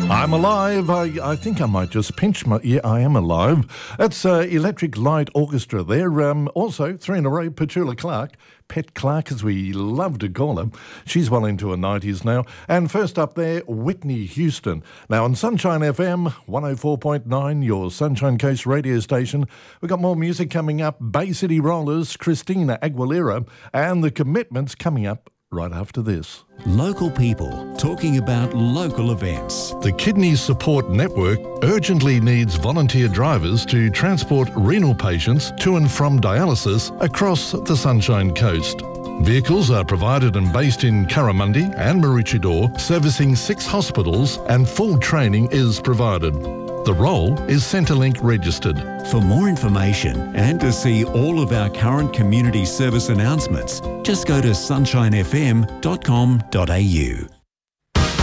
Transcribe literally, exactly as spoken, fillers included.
I'm alive. I, I think I might just pinch my... Yeah, I am alive. That's uh, Electric Light Orchestra there. Um, also, three in a row, Petula Clark. Pet Clark, as we love to call her. She's well into her nineties now. And first up there, Whitney Houston. Now on Sunshine F M, one oh four point nine, your Sunshine Coast radio station. We've got more music coming up. Bay City Rollers, Christina Aguilera, and The Commitments coming up right after this. Local people talking about local events. The Kidney Support Network urgently needs volunteer drivers to transport renal patients to and from dialysis across the Sunshine Coast. Vehicles are provided and based in Curramundi and Maroochydore, servicing six hospitals, and full training is provided. The role is Centrelink registered. For more information and to see all of our current community service announcements, just go to sunshine f m dot com dot a u.